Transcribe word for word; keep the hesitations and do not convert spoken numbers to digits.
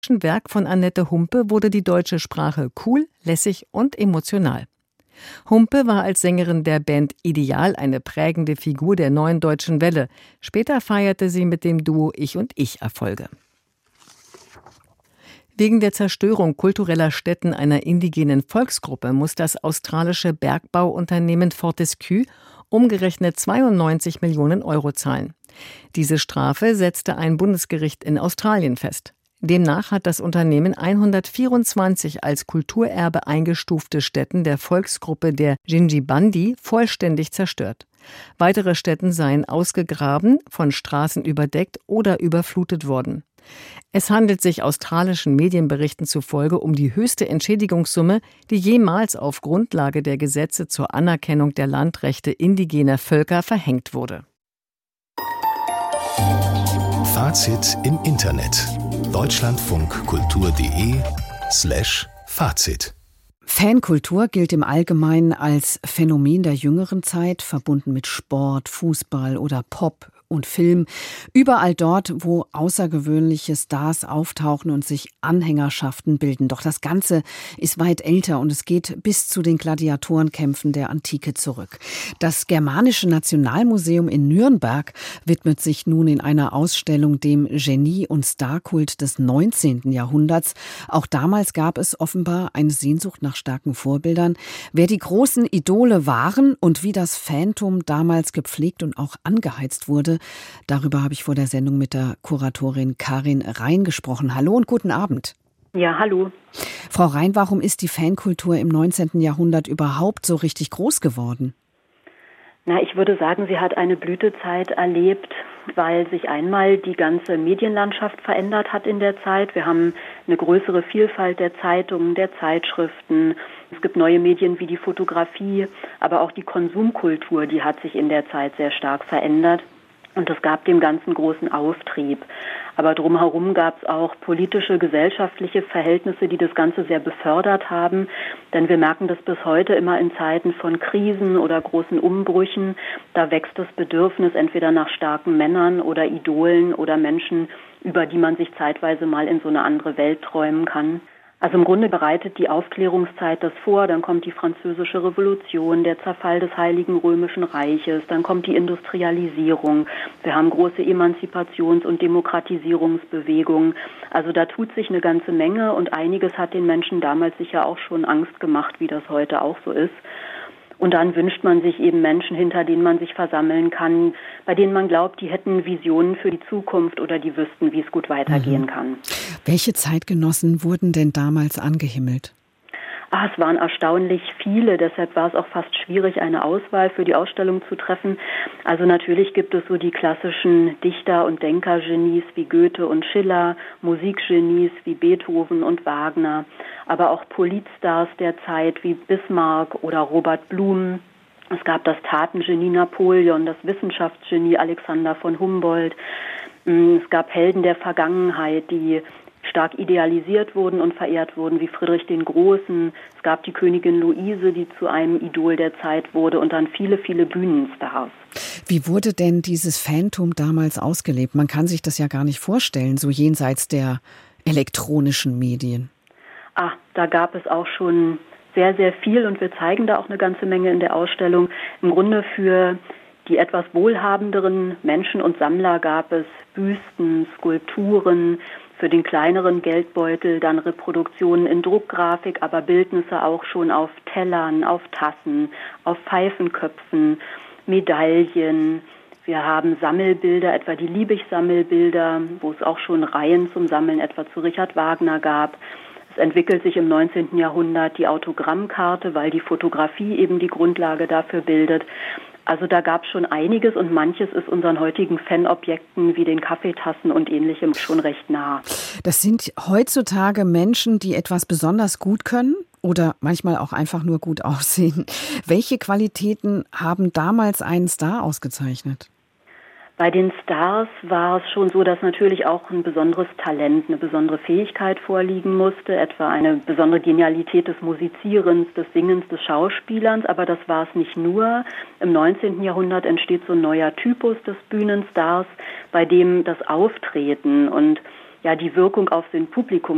Werk von Annette Humpe wurde die deutsche Sprache cool, lässig und emotional. Humpe war als Sängerin der Band Ideal eine prägende Figur der neuen deutschen Welle. Später feierte sie mit dem Duo Ich und Ich Erfolge. Wegen der Zerstörung kultureller Stätten einer indigenen Volksgruppe muss das australische Bergbauunternehmen Fortescue umgerechnet zweiundneunzig Millionen Euro zahlen. Diese Strafe setzte ein Bundesgericht in Australien fest. Demnach hat das Unternehmen hundertvierundzwanzig als Kulturerbe eingestufte Stätten der Volksgruppe der Yindjibarndi vollständig zerstört. Weitere Stätten seien ausgegraben, von Straßen überdeckt oder überflutet worden. Es handelt sich australischen Medienberichten zufolge um die höchste Entschädigungssumme, die jemals auf Grundlage der Gesetze zur Anerkennung der Landrechte indigener Völker verhängt wurde. Fazit im Internet. deutschlandfunkkultur.de slash Fazit. Fankultur gilt im Allgemeinen als Phänomen der jüngeren Zeit, verbunden mit Sport, Fußball oder Pop und Film. Überall dort, wo außergewöhnliche Stars auftauchen und sich Anhängerschaften bilden. Doch das Ganze ist weit älter und es geht bis zu den Gladiatorenkämpfen der Antike zurück. Das Germanische Nationalmuseum in Nürnberg widmet sich nun in einer Ausstellung dem Genie- und Starkult des neunzehnten Jahrhunderts. Auch damals gab es offenbar eine Sehnsucht nach starken Vorbildern. Wer die großen Idole waren und wie das Phantom damals gepflegt und auch angeheizt wurde, darüber habe ich vor der Sendung mit der Kuratorin Karin Rein gesprochen. Hallo und guten Abend. Ja, hallo. Frau Rein, warum ist die Fankultur im neunzehnten Jahrhundert überhaupt so richtig groß geworden? Na, ich würde sagen, sie hat eine Blütezeit erlebt, weil sich einmal die ganze Medienlandschaft verändert hat in der Zeit. Wir haben eine größere Vielfalt der Zeitungen, der Zeitschriften. Es gibt neue Medien wie die Fotografie, aber auch die Konsumkultur, die hat sich in der Zeit sehr stark verändert. Und es gab dem Ganzen großen Auftrieb. Aber drumherum gab es auch politische, gesellschaftliche Verhältnisse, die das Ganze sehr befördert haben. Denn wir merken das bis heute immer in Zeiten von Krisen oder großen Umbrüchen. Da wächst das Bedürfnis entweder nach starken Männern oder Idolen oder Menschen, über die man sich zeitweise mal in so eine andere Welt träumen kann. Also im Grunde bereitet die Aufklärungszeit das vor, dann kommt die Französische Revolution, der Zerfall des Heiligen Römischen Reiches, dann kommt die Industrialisierung, wir haben große Emanzipations- und Demokratisierungsbewegungen. Also da tut sich eine ganze Menge und einiges hat den Menschen damals sicher auch schon Angst gemacht, wie das heute auch so ist. Und dann wünscht man sich eben Menschen, hinter denen man sich versammeln kann, bei denen man glaubt, die hätten Visionen für die Zukunft oder die wüssten, wie es gut weitergehen mhm. kann. Welche Zeitgenossen wurden denn damals angehimmelt? Ah, es waren erstaunlich viele, deshalb war es auch fast schwierig, eine Auswahl für die Ausstellung zu treffen. Also natürlich gibt es so die klassischen Dichter- und Denkergenies wie Goethe und Schiller, Musikgenies wie Beethoven und Wagner, aber auch Politstars der Zeit wie Bismarck oder Robert Blum. Es gab das Tatengenie Napoleon, das Wissenschaftsgenie Alexander von Humboldt. Es gab Helden der Vergangenheit, die stark idealisiert wurden und verehrt wurden, wie Friedrich den Großen. Es gab die Königin Luise, die zu einem Idol der Zeit wurde und dann viele, viele Bühnenstars. Wie wurde denn dieses Phantom damals ausgelebt? Man kann sich das ja gar nicht vorstellen, so jenseits der elektronischen Medien. Ah, da gab es auch schon sehr, sehr viel und wir zeigen da auch eine ganze Menge in der Ausstellung. Im Grunde für die etwas wohlhabenderen Menschen und Sammler gab es Büsten, Skulpturen, für den kleineren Geldbeutel dann Reproduktionen in Druckgrafik, aber Bildnisse auch schon auf Tellern, auf Tassen, auf Pfeifenköpfen, Medaillen. Wir haben Sammelbilder, etwa die Liebig-Sammelbilder, wo es auch schon Reihen zum Sammeln etwa zu Richard Wagner gab. Es entwickelt sich im neunzehnten Jahrhundert die Autogrammkarte, weil die Fotografie eben die Grundlage dafür bildet. Also da gab es schon einiges und manches ist unseren heutigen Fanobjekten wie den Kaffeetassen und Ähnlichem schon recht nah. Das sind heutzutage Menschen, die etwas besonders gut können oder manchmal auch einfach nur gut aussehen. Welche Qualitäten haben damals einen Star ausgezeichnet? Bei den Stars war es schon so, dass natürlich auch ein besonderes Talent, eine besondere Fähigkeit vorliegen musste, etwa eine besondere Genialität des Musizierens, des Singens, des Schauspielerns, aber das war es nicht nur. Im neunzehnten Jahrhundert entsteht so ein neuer Typus des Bühnenstars, bei dem das Auftreten und ja die Wirkung auf sein Publikum